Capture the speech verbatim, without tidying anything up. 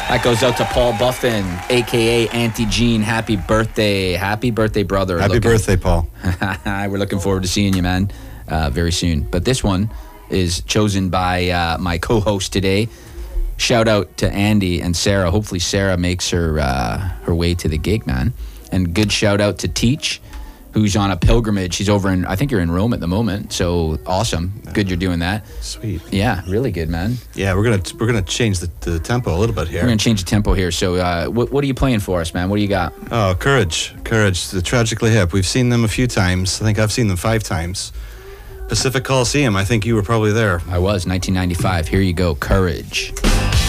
That goes out to Paul Buffin, a k a. Auntie Jean. Happy birthday. Happy birthday, brother. Happy looking, birthday, Paul. We're looking forward to seeing you, man, uh, very soon. But this one is chosen by uh, my co-host today. Shout out to Andy and Sarah. Hopefully Sarah makes her uh, her way to the gig, man. And good shout out to Teach, who's on a pilgrimage. She's over in, I think you're in Rome at the moment. So awesome. Good you're doing that. Sweet. Yeah, really good, man. Yeah, we're gonna we're gonna change the, the tempo a little bit here. We're going to change the tempo here. So uh, what, what are you playing for us, man? What do you got? Oh, Courage. Courage, the Tragically Hip. We've seen them a few times. I think I've seen them five times. Pacific Coliseum, I think you were probably there. I was, nineteen ninety-five. Here you go, Courage.